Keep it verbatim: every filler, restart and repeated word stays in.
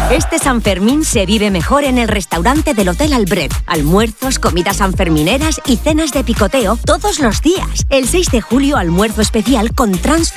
Este San Fermín se vive mejor en el restaurante del Hotel Albret. Almuerzos, comidas sanfermineras y cenas de picoteo todos los días. El seis de julio, almuerzo especial con transfer